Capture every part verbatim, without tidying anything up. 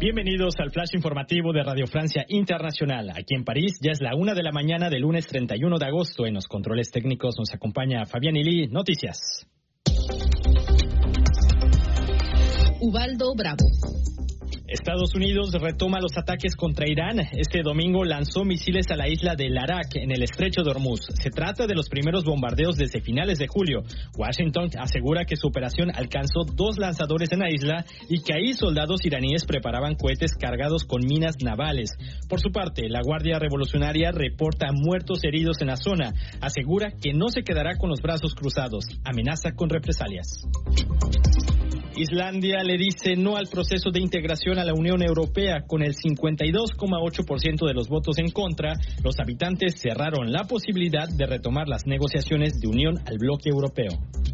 Bienvenidos al flash informativo de Radio Francia Internacional. Aquí en París ya es la una de la mañana del lunes treinta y uno de agosto. En los controles técnicos nos acompaña Fabián Ili. Noticias. Ubaldo Bravo. Estados Unidos retoma los ataques contra Irán. Este domingo lanzó misiles a la isla de Larak en el estrecho de Hormuz. Se trata de los primeros bombardeos desde finales de julio. Washington asegura que su operación alcanzó dos lanzadores en la isla y que ahí soldados iraníes preparaban cohetes cargados con minas navales. Por su parte, la Guardia Revolucionaria reporta muertos heridos en la zona. Asegura que no se quedará con los brazos cruzados. Amenaza con represalias. Islandia le dice no al proceso de integración a la Unión Europea. Con el cincuenta y dos coma ocho por ciento de los votos en contra, los habitantes cerraron la posibilidad de retomar las negociaciones de unión al bloque europeo.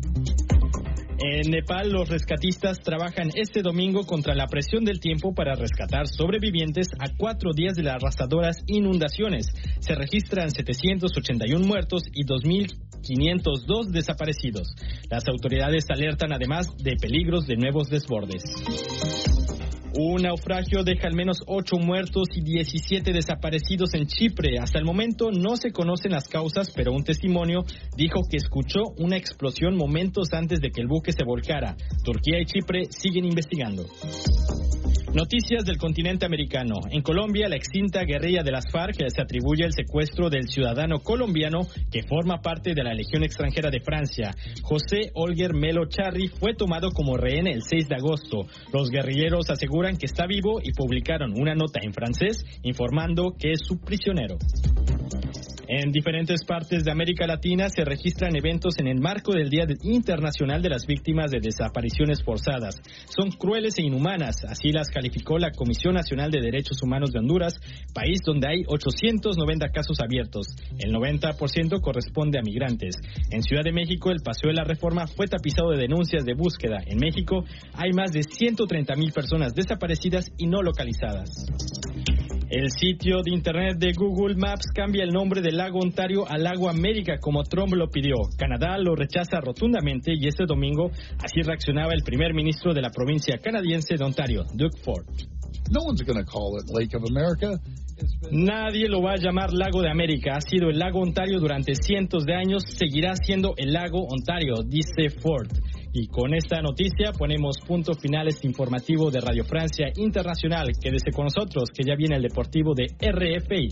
En Nepal, los rescatistas trabajan este domingo contra la presión del tiempo para rescatar sobrevivientes a cuatro días de las arrasadoras inundaciones. Se registran setecientos ochenta y uno muertos y dos mil quinientos dos desaparecidos. Las autoridades alertan además de peligros de nuevos desbordes. Un naufragio deja al menos ocho muertos y diecisiete desaparecidos en Chipre. Hasta el momento no se conocen las causas, pero un testimonio dijo que escuchó una explosión momentos antes de que el buque se volcara. Turquía y Chipre siguen investigando. Noticias del continente americano. En Colombia, la extinta guerrilla de las FARC se atribuye el secuestro del ciudadano colombiano que forma parte de la Legión extranjera de Francia. José Olguer Melo Charri fue tomado como rehén el seis de agosto. Los guerrilleros aseguran que está vivo y publicaron una nota en francés informando que es su prisionero. En diferentes partes de América Latina se registran eventos en el marco del Día Internacional de las Víctimas de Desapariciones Forzadas. Son crueles e inhumanas, así las calificó la Comisión Nacional de Derechos Humanos de Honduras, país donde hay ochocientos noventa casos abiertos. El noventa por ciento corresponde a migrantes. En Ciudad de México, el Paseo de la Reforma fue tapizado de denuncias de búsqueda. En México, hay más de ciento treinta mil personas desaparecidas y no localizadas. El sitio de internet de Google Maps cambia el nombre del lago Ontario al lago América como Trump lo pidió. Canadá lo rechaza rotundamente y este domingo así reaccionaba el primer ministro de la provincia canadiense de Ontario, Doug Ford. No one's going to call it Lake of America. Nadie lo va a llamar Lago de América. Ha sido el lago Ontario durante cientos de años. Seguirá siendo el lago Ontario, dice Ford. Y con esta noticia ponemos punto final a este informativo de Radio Francia Internacional. Quédese con nosotros, que ya viene el deportivo de R F I.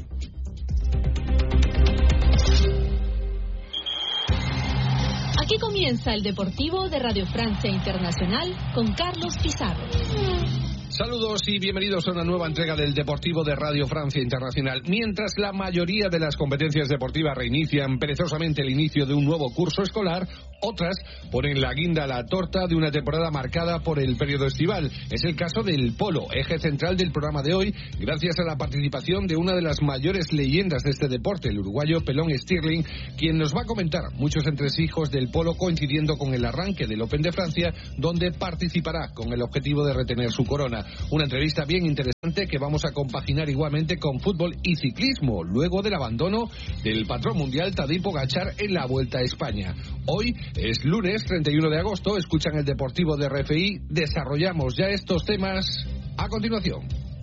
Aquí comienza el deportivo de Radio Francia Internacional con Carlos Pizarro. Saludos y bienvenidos a una nueva entrega del Deportivo de Radio Francia Internacional. Mientras la mayoría de las competencias deportivas reinician perezosamente el inicio de un nuevo curso escolar, otras ponen la guinda a la torta de una temporada marcada por el periodo estival. Es el caso del polo, eje central del programa de hoy, gracias a la participación de una de las mayores leyendas de este deporte, el uruguayo Pelón Stirling, quien nos va a comentar muchos entresijos del polo coincidiendo con el arranque del Open de Francia, donde participará con el objetivo de retener su corona. Una entrevista bien interesante que vamos a compaginar igualmente con fútbol y ciclismo, luego del abandono del patrón mundial Tadej Pogačar en la Vuelta a España. Hoy es lunes treinta y uno de agosto, escuchan el Deportivo de R F I, desarrollamos ya estos temas a continuación.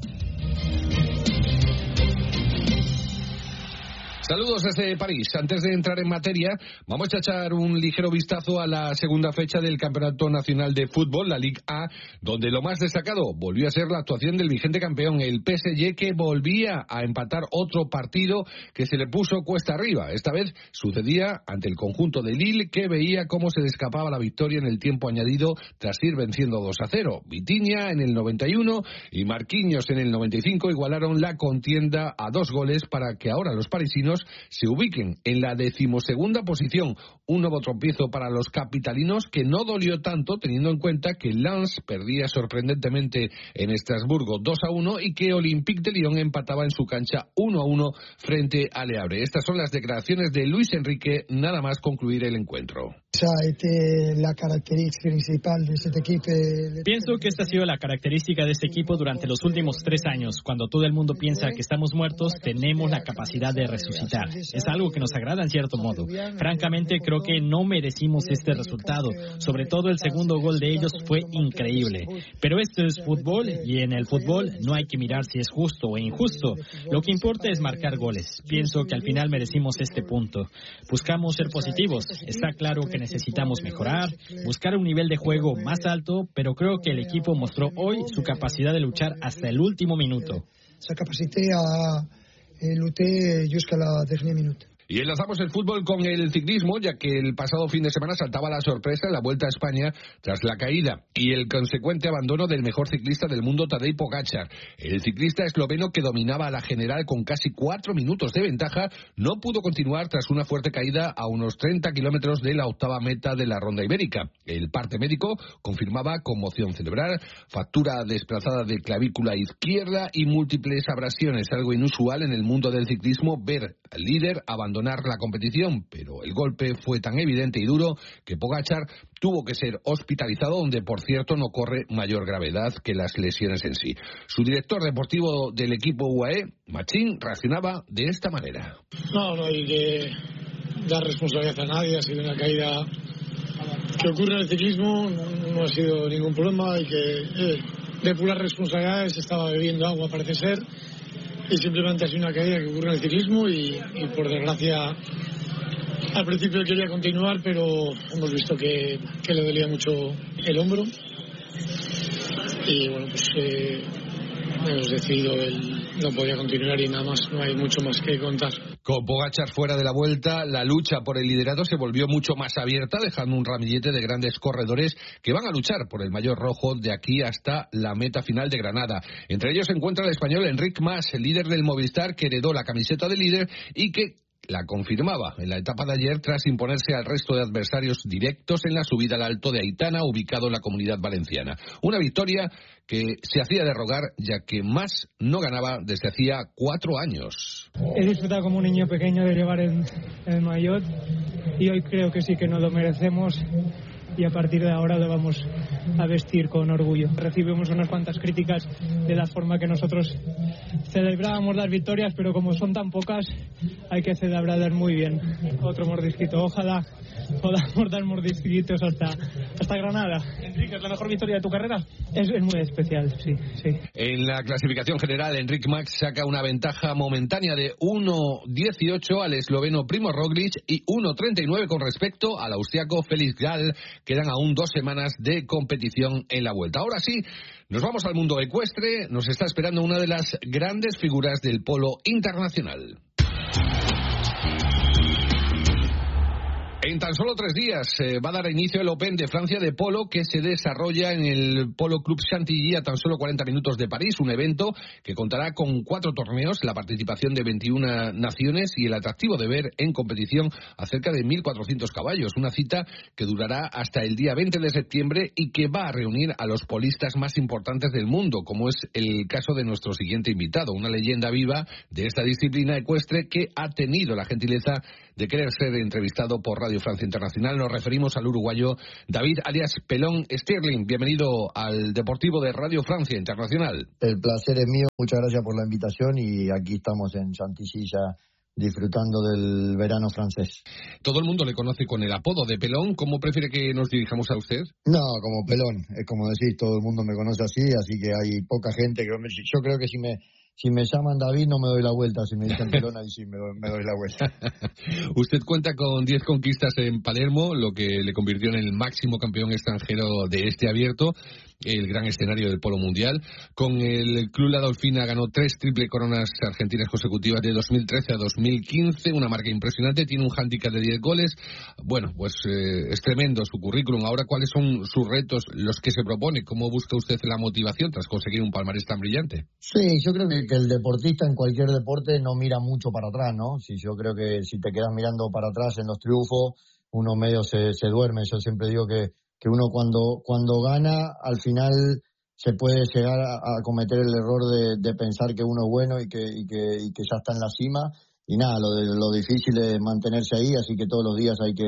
Saludos desde París. Antes de entrar en materia, vamos a echar un ligero vistazo a la segunda fecha del Campeonato Nacional de Fútbol, la Ligue A, donde lo más destacado volvió a ser la actuación del vigente campeón, el P S G, que volvía a empatar otro partido que se le puso cuesta arriba. Esta vez sucedía ante el conjunto de Lille, que veía cómo se le escapaba la victoria en el tiempo añadido tras ir venciendo dos a cero. Vitinha en el noventa y uno y Marquinhos en el noventa y cinco igualaron la contienda a dos goles para que ahora los parisinos se ubiquen en la decimosegunda posición. Un nuevo tropiezo para los capitalinos que no dolió tanto teniendo en cuenta que Lens perdía sorprendentemente en Estrasburgo dos a uno y que Olympique de Lyon empataba en su cancha uno a uno frente a Le Havre. Estas son las declaraciones de Luis Enrique nada más concluir el encuentro. Pienso que esta ha sido la característica de este equipo durante los últimos tres años. Cuando todo el mundo piensa que estamos muertos, tenemos la capacidad de resucitar. Es algo que nos agrada en cierto modo. Francamente, creo que no merecimos este resultado. Sobre todo el segundo gol de ellos fue increíble. Pero esto es fútbol y en el fútbol no hay que mirar si es justo o injusto. Lo que importa es marcar goles. Pienso que al final merecimos este punto. Buscamos ser positivos. Está claro que necesitamos mejorar, buscar un nivel de juego más alto, pero creo que el equipo mostró hoy su capacidad de luchar hasta el último minuto. Sa capacité à lutter jusqu'à la dernière minute. Y enlazamos el fútbol con el ciclismo, ya que el pasado fin de semana saltaba la sorpresa en la Vuelta a España tras la caída y el consecuente abandono del mejor ciclista del mundo, Tadej Pogačar. El ciclista esloveno, que dominaba a la general con casi cuatro minutos de ventaja, no pudo continuar tras una fuerte caída a unos treinta kilómetros de la octava meta de la Ronda Ibérica. El parte médico confirmaba conmoción cerebral, fractura desplazada de clavícula izquierda y múltiples abrasiones, algo inusual en el mundo del ciclismo, ver al líder abandonar la competición, pero el golpe fue tan evidente y duro que Pogačar tuvo que ser hospitalizado, donde por cierto no corre mayor gravedad que las lesiones en sí. Su director deportivo del equipo U A E, Machín, reaccionaba de esta manera. No, no hay que dar responsabilidad a nadie, ha sido una caída que ocurre en el ciclismo, no, no ha sido ningún problema, hay que eh, depurar responsabilidades, estaba bebiendo agua parece ser, y simplemente ha sido una caída que ocurre en el ciclismo y, y por desgracia al principio quería continuar, pero hemos visto que, que le dolía mucho el hombro y bueno, pues eh, hemos decidido el no podía continuar y nada más, no hay mucho más que contar. Con Pogačar fuera de la Vuelta, la lucha por el liderato se volvió mucho más abierta, dejando un ramillete de grandes corredores que van a luchar por el maillot rojo de aquí hasta la meta final de Granada. Entre ellos se encuentra el español Enric Mas, el líder del Movistar, que heredó la camiseta de líder y que la confirmaba en la etapa de ayer tras imponerse al resto de adversarios directos en la subida al Alto de Aitana, ubicado en la Comunidad Valenciana. Una victoria que se hacía de rogar, ya que Mas no ganaba desde hacía cuatro años. He disfrutado como un niño pequeño de llevar el, el maillot y hoy creo que sí que nos lo merecemos y a partir de ahora lo vamos a vestir con orgullo. Recibimos unas cuantas críticas de la forma que nosotros celebrábamos las victorias, pero como son tan pocas hay que celebrarlas muy bien. Otro mordisquito, ojalá podamos dar mordisquitos hasta, hasta Granada. Enrique, ¿es la mejor victoria de tu carrera? Es, es muy especial, sí, sí. En la clasificación general, Enric Mas saca una ventaja momentánea de uno dieciocho al esloveno Primo Roglic y uno treinta y nueve con respecto al austriaco Felix Gall. Quedan aún dos semanas de competición en la Vuelta. Ahora sí, nos vamos al mundo ecuestre. Nos está esperando una de las grandes figuras del polo internacional. En tan solo tres días eh, va a dar inicio el Open de Francia de polo, que se desarrolla en el Polo Club Chantilly a tan solo cuarenta minutos de París, un evento que contará con cuatro torneos, la participación de veintiuna naciones y el atractivo de ver en competición a cerca de mil cuatrocientos caballos, una cita que durará hasta el día veinte de septiembre y que va a reunir a los polistas más importantes del mundo, como es el caso de nuestro siguiente invitado, una leyenda viva de esta disciplina ecuestre que ha tenido la gentileza de querer ser entrevistado por Radio Francia Internacional. Nos referimos al uruguayo David alias Pelón Stirling. Bienvenido al Deportivo de Radio Francia Internacional. El placer es mío, muchas gracias por la invitación y aquí estamos en Chantilly ya disfrutando del verano francés. Todo el mundo le conoce con el apodo de Pelón. ¿Cómo prefiere que nos dirijamos a usted? No, como Pelón, es como decís, todo el mundo me conoce así, así que hay poca gente que... Yo creo que si me... Si me llaman David no me doy la vuelta, si me dicen Pelón ahí sí me doy, me doy la vuelta. Usted cuenta con diez conquistas en Palermo, lo que le convirtió en el máximo campeón extranjero de este abierto, el gran escenario del polo mundial. Con el Club La Dolfina ganó tres triple coronas argentinas consecutivas de dos mil trece a dos mil quince, una marca impresionante, tiene un hándicap de diez goles. Bueno, pues eh, es tremendo su currículum. Ahora, ¿cuáles son sus retos, los que se propone? ¿Cómo busca usted la motivación tras conseguir un palmarés tan brillante? Sí, yo creo que que el deportista en cualquier deporte no mira mucho para atrás, ¿no? Si yo creo que si te quedas mirando para atrás en los triunfos, uno medio se, se duerme. Yo siempre digo que, que uno cuando, cuando gana, al final se puede llegar a, a cometer el error de, de pensar que uno es bueno y que, y que, y que ya está en la cima. Y nada, lo, de, lo difícil es mantenerse ahí, así que todos los días hay que,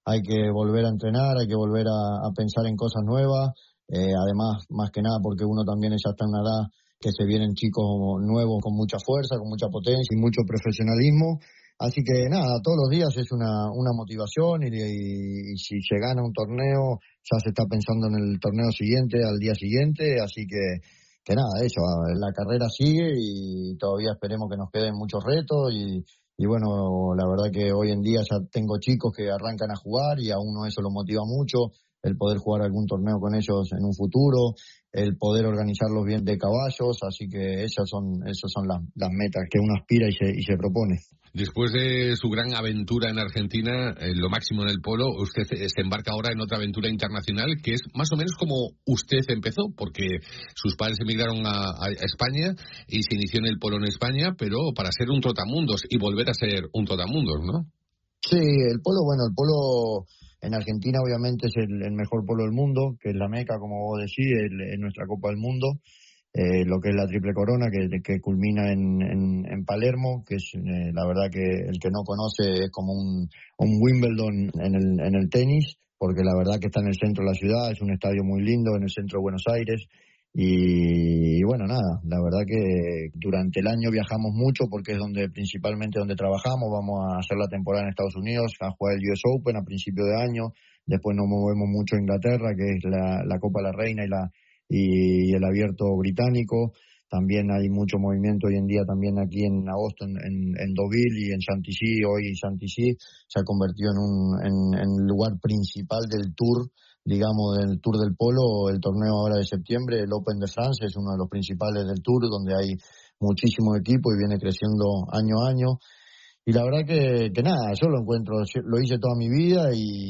hay que volver a entrenar, hay que volver a, a pensar en cosas nuevas, eh, además, más que nada porque uno también ya está en una edad que se vienen chicos nuevos con mucha fuerza, con mucha potencia y mucho profesionalismo. Así que nada, todos los días es una, una motivación y, y, y si se gana un torneo, ya se está pensando en el torneo siguiente, al día siguiente, así que, que nada, eso, la carrera sigue y todavía esperemos que nos queden muchos retos y, y bueno, la verdad que hoy en día ya tengo chicos que arrancan a jugar y a uno eso lo motiva mucho, el poder jugar algún torneo con ellos en un futuro, el poder organizarlos bien de caballos, así que esas son esas son las, las metas que uno aspira y se, y se propone. Después de su gran aventura en Argentina, eh, lo máximo en el polo, usted se embarca ahora en otra aventura internacional que es más o menos como usted empezó, porque sus padres emigraron a, a España y se inició en el polo en España, pero para ser un trotamundos y volver a ser un trotamundos, ¿no? Sí, el polo, bueno, el polo en Argentina obviamente es el, el mejor polo del mundo, que es la meca, como vos decís, es nuestra Copa del Mundo. Eh, lo que es la Triple Corona, que, que culmina en, en, en Palermo, que es eh, la verdad que el que no conoce es como un, un Wimbledon en el, en el tenis, porque la verdad que está en el centro de la ciudad, es un estadio muy lindo en el centro de Buenos Aires. Y, y bueno, nada, la verdad que durante el año viajamos mucho porque es donde principalmente donde trabajamos. Vamos a hacer la temporada en Estados Unidos, a jugar el U S Open a principio de año, después nos movemos mucho a Inglaterra, que es la, la Copa de la Reina y la y el abierto británico. También hay mucho movimiento hoy en día también aquí en agosto en, en, en Deauville y en Chantilly. Hoy Chantilly se ha convertido en un en, en lugar principal del tour, digamos, del Tour del Polo. El torneo ahora de septiembre, el Open de France, es uno de los principales del Tour, donde hay muchísimo equipo y viene creciendo año a año. Y la verdad que, que nada, yo lo encuentro, lo hice toda mi vida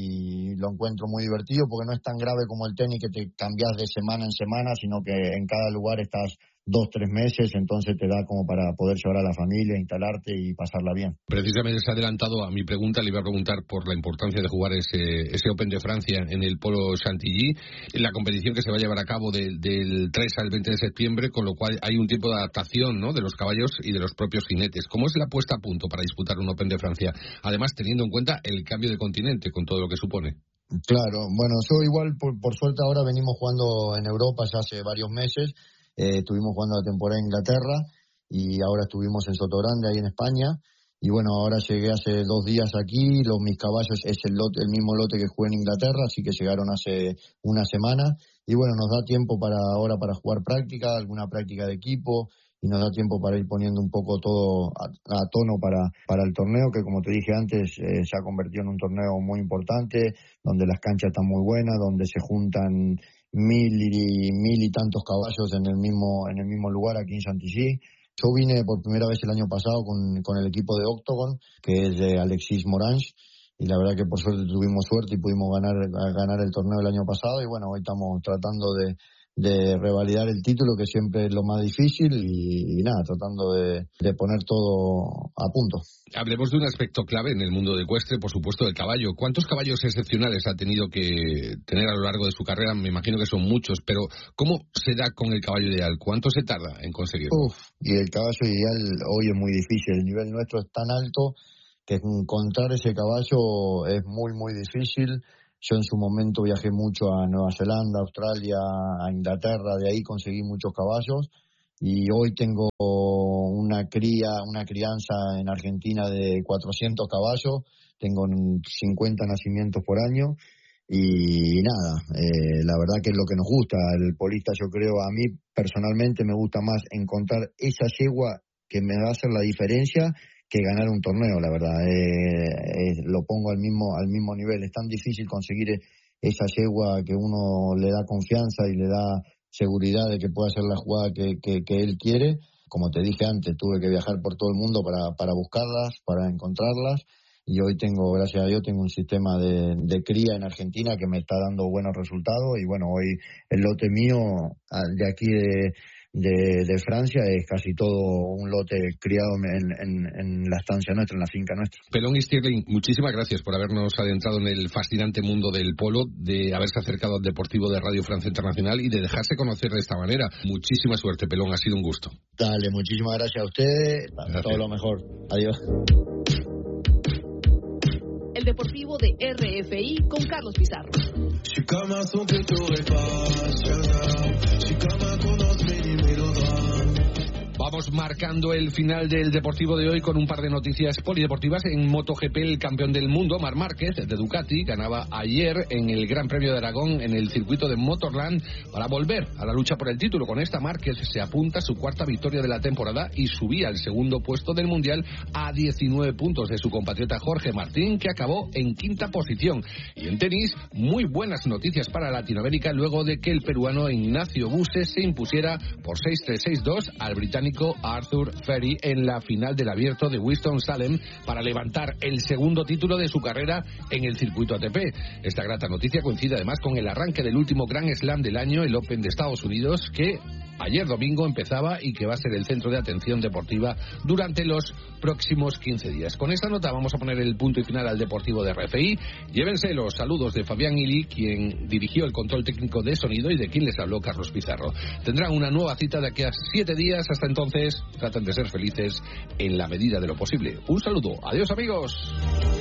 y lo encuentro muy divertido porque no es tan grave como el tenis que te cambias de semana en semana, sino que en cada lugar estás dos, tres meses, entonces te da como para poder llevar a la familia, instalarte y pasarla bien. Precisamente se ha adelantado a mi pregunta, le iba a preguntar por la importancia de jugar ese, ese Open de Francia en el Polo Chantilly, la competición que se va a llevar a cabo de, del tres al veinte de septiembre, con lo cual hay un tiempo de adaptación, ¿no?, de los caballos y de los propios jinetes. ¿Cómo es la puesta a punto para disputar un Open de Francia? Además, teniendo en cuenta el cambio de continente, con todo lo que supone. Claro, bueno, yo igual, por, por suerte ahora venimos jugando en Europa ya hace varios meses. Eh, estuvimos jugando la temporada en Inglaterra y ahora estuvimos en Sotogrande, ahí en España. Y bueno, ahora llegué hace dos días aquí. Los mis caballos es el lote, el mismo lote que jugué en Inglaterra, así que llegaron hace una semana. Y bueno, nos da tiempo para ahora para jugar práctica, alguna práctica de equipo, y nos da tiempo para ir poniendo un poco todo a, a tono para, para el torneo, que como te dije antes, eh, se ha convertido en un torneo muy importante, donde las canchas están muy buenas, donde se juntan mil y mil y tantos caballos en el mismo en el mismo lugar aquí en Chantilly. Yo vine por primera vez el año pasado con, con el equipo de Octagon, que es de Alexis Morange, y la verdad que por suerte tuvimos suerte y pudimos ganar ganar el torneo el año pasado, y bueno, hoy estamos tratando de de revalidar el título, que siempre es lo más difícil, y, y nada, tratando de, de poner todo a punto. Hablemos de un aspecto clave en el mundo del ecuestre, por supuesto, del caballo. ¿Cuántos caballos excepcionales ha tenido que tener a lo largo de su carrera? Me imagino que son muchos, pero ¿cómo se da con el caballo ideal? ¿Cuánto se tarda en conseguirlo? Uf, y el caballo ideal hoy es muy difícil. El nivel nuestro es tan alto que encontrar ese caballo es muy, muy difícil. Yo en su momento viajé mucho a Nueva Zelanda, Australia, a Inglaterra, de ahí conseguí muchos caballos, y hoy tengo una cría, una crianza en Argentina de cuatrocientos caballos, tengo cincuenta nacimientos por año, y nada, eh, la verdad que es lo que nos gusta. El polista, yo creo, a mí personalmente me gusta más encontrar esa yegua que me va a hacer la diferencia que ganar un torneo, la verdad. Eh, eh, lo pongo al mismo al mismo nivel. Es tan difícil conseguir esa yegua que uno le da confianza y le da seguridad de que puede hacer la jugada que, que, que él quiere. Como te dije antes, tuve que viajar por todo el mundo para, para buscarlas, para encontrarlas, y hoy tengo, gracias a Dios, tengo un sistema de, de cría en Argentina que me está dando buenos resultados, y bueno, hoy el lote mío de aquí de De, de Francia es casi todo un lote criado en, en, en la estancia nuestra, en la finca nuestra. Pelón y Stirling, muchísimas gracias por habernos adentrado en el fascinante mundo del polo, de haberse acercado al Deportivo de Radio Francia Internacional y de dejarse conocer de esta manera. Muchísima suerte, Pelón, ha sido un gusto. Dale, muchísimas gracias a ustedes, gracias. Todo lo mejor. Adiós. deportivo de R F I con Carlos Pizarro. Vamos marcando el final del Deportivo de hoy con un par de noticias polideportivas. En MotoGP, el campeón del mundo, Marc Márquez, de Ducati, ganaba ayer en el Gran Premio de Aragón en el circuito de Motorland para volver a la lucha por el título. Con esta, Márquez se apunta a su cuarta victoria de la temporada y subía al segundo puesto del Mundial a diecinueve puntos de su compatriota Jorge Martín, que acabó en quinta posición. Y en tenis, muy buenas noticias para Latinoamérica luego de que el peruano Ignacio Buses se impusiera por seis tres seis dos al británico Arthur Ferry en la final del Abierto de Winston-Salem para levantar el segundo título de su carrera en el circuito A T P. Esta grata noticia coincide además con el arranque del último Grand Slam del año, el Open de Estados Unidos, que ayer domingo empezaba y que va a ser el centro de atención deportiva durante los próximos quince días. Con esta nota vamos a poner el punto y final al Deportivo de R F I. Llévense los saludos de Fabián Ili, quien dirigió el control técnico de sonido, y de quien les habló, Carlos Pizarro. Tendrán una nueva cita de aquí a siete días. Hasta entonces, traten de ser felices en la medida de lo posible. Un saludo. Adiós, amigos.